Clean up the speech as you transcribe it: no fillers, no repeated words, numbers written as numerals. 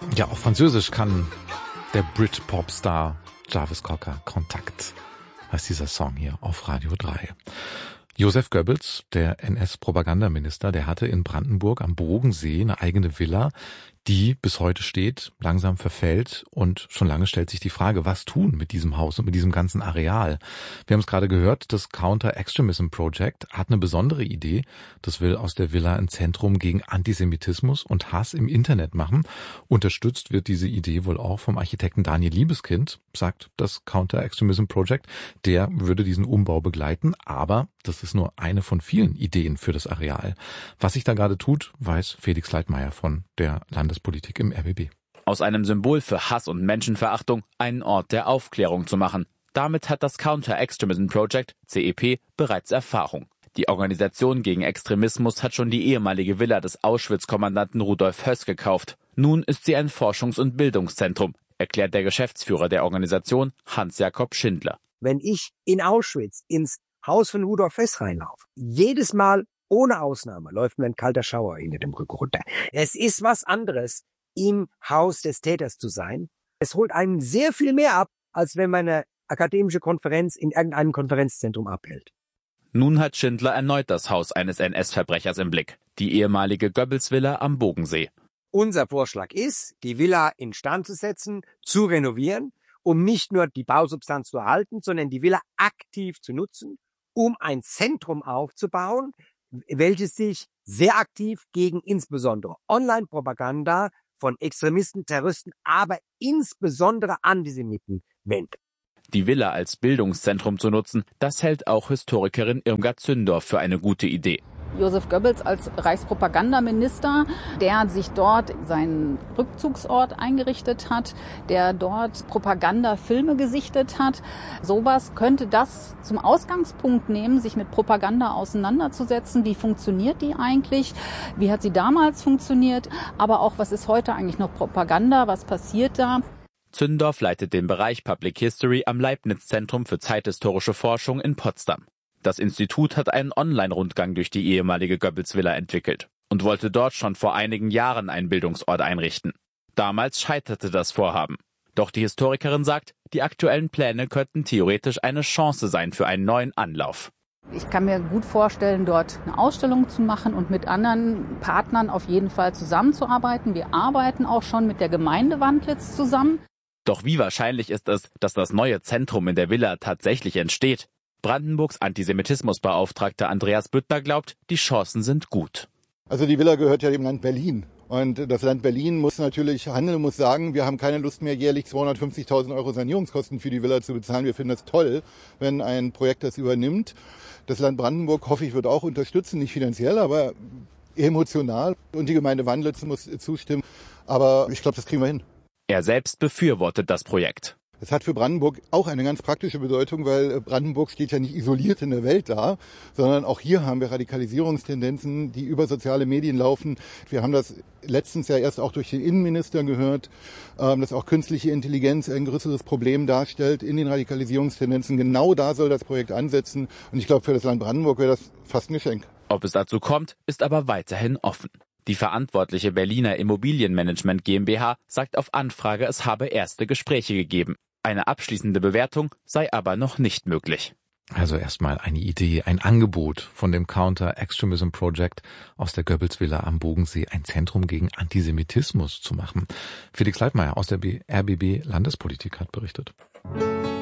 Ja, auf Französisch kann der Brit-Pop-Star Jarvis Cocker Kontakt, heißt dieser Song hier auf Radio 3. Joseph Goebbels, der NS-Propagandaminister, der hatte in Brandenburg am Bodensee eine eigene Villa, die bis heute steht, langsam verfällt und schon lange stellt sich die Frage, was tun mit diesem Haus und mit diesem ganzen Areal. Wir haben es gerade gehört, das Counter-Extremism Project hat eine besondere Idee. Das will aus der Villa ein Zentrum gegen Antisemitismus und Hass im Internet machen. Unterstützt wird diese Idee wohl auch vom Architekten Daniel Liebeskind, sagt das Counter-Extremism Project. Der würde diesen Umbau begleiten, aber das ist nur eine von vielen Ideen für das Areal. Was sich da gerade tut, weiß Felix Leitmayr von der Landespolitik im RBB. Aus einem Symbol für Hass und Menschenverachtung einen Ort der Aufklärung zu machen. Damit hat das Counter-Extremism Project, CEP, bereits Erfahrung. Die Organisation gegen Extremismus hat schon die ehemalige Villa des Auschwitz-Kommandanten Rudolf Höss gekauft. Nun ist sie ein Forschungs- und Bildungszentrum, erklärt der Geschäftsführer der Organisation, Hans-Jakob Schindler. Wenn ich in Auschwitz ins Haus von Rudolf Höss reinlaufe, jedes Mal ohne Ausnahme läuft mir ein kalter Schauer hinter dem Rücken runter. Es ist was anderes, im Haus des Täters zu sein. Es holt einem sehr viel mehr ab, als wenn man eine akademische Konferenz in irgendeinem Konferenzzentrum abhält. Nun hat Schindler erneut das Haus eines NS-Verbrechers im Blick, die ehemalige Goebbels-Villa am Bodensee. Unser Vorschlag ist, die Villa instand zu setzen, zu renovieren, um nicht nur die Bausubstanz zu erhalten, sondern die Villa aktiv zu nutzen, um ein Zentrum aufzubauen, welches sich sehr aktiv gegen insbesondere Online-Propaganda von Extremisten, Terroristen, aber insbesondere Antisemiten wendet. Die Villa als Bildungszentrum zu nutzen, das hält auch Historikerin Irmgard Zündorf für eine gute Idee. Joseph Goebbels als Reichspropagandaminister, der sich dort seinen Rückzugsort eingerichtet hat, der dort Propagandafilme gesichtet hat. Sowas könnte das zum Ausgangspunkt nehmen, sich mit Propaganda auseinanderzusetzen. Wie funktioniert die eigentlich? Wie hat sie damals funktioniert? Aber auch, was ist heute eigentlich noch Propaganda? Was passiert da? Zündorf leitet den Bereich Public History am Leibniz-Zentrum für zeithistorische Forschung in Potsdam. Das Institut hat einen Online-Rundgang durch die ehemalige Goebbels-Villa entwickelt und wollte dort schon vor einigen Jahren einen Bildungsort einrichten. Damals scheiterte das Vorhaben. Doch die Historikerin sagt, die aktuellen Pläne könnten theoretisch eine Chance sein für einen neuen Anlauf. Ich kann mir gut vorstellen, dort eine Ausstellung zu machen und mit anderen Partnern auf jeden Fall zusammenzuarbeiten. Wir arbeiten auch schon mit der Gemeinde Wandlitz zusammen. Doch wie wahrscheinlich ist es, dass das neue Zentrum in der Villa tatsächlich entsteht? Brandenburgs Antisemitismusbeauftragter Andreas Büttner glaubt, die Chancen sind gut. Also die Villa gehört ja dem Land Berlin. Und das Land Berlin muss natürlich handeln, muss sagen, wir haben keine Lust mehr, jährlich 250.000 € Sanierungskosten für die Villa zu bezahlen. Wir finden das toll, wenn ein Projekt das übernimmt. Das Land Brandenburg, hoffe ich, wird auch unterstützen, nicht finanziell, aber emotional. Und die Gemeinde Wandlitz muss zustimmen. Aber ich glaube, das kriegen wir hin. Er selbst befürwortet das Projekt. Es hat für Brandenburg auch eine ganz praktische Bedeutung, weil Brandenburg steht ja nicht isoliert in der Welt da, sondern auch hier haben wir Radikalisierungstendenzen, die über soziale Medien laufen. Wir haben das letztens ja erst auch durch den Innenminister gehört, dass auch künstliche Intelligenz ein größeres Problem darstellt in den Radikalisierungstendenzen. Genau da soll das Projekt ansetzen. Und ich glaube, für das Land Brandenburg wäre das fast ein Geschenk. Ob es dazu kommt, ist aber weiterhin offen. Die verantwortliche Berliner Immobilienmanagement GmbH sagt auf Anfrage, es habe erste Gespräche gegeben. Eine abschließende Bewertung sei aber noch nicht möglich. Also erstmal eine Idee, ein Angebot von dem Counter-Extremism Project aus der Goebbels-Villa am Bodensee, ein Zentrum gegen Antisemitismus zu machen. Felix Leitmayr aus der RBB Landespolitik hat berichtet.